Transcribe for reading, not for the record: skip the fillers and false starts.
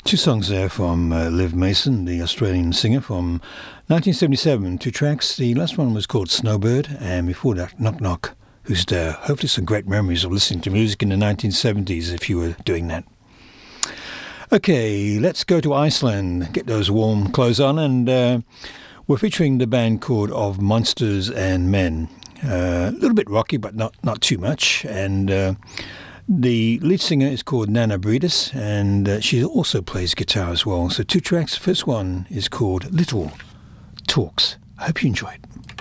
Two songs there from Liv Mason, the Australian singer, from 1977. Two tracks. The last one was called Snowbird, and before that, Knock Knock, who's there. Hopefully some great memories of listening to music in the 1970s if you were doing that. Okay, let's go to Iceland, get those warm clothes on, and we're featuring the band called Of Monsters and Men. A little bit rocky, but not too much, and the lead singer is called Nana Bridis, and she also plays guitar as well. So two tracks. The first one is called Little Talks. I hope you enjoy it.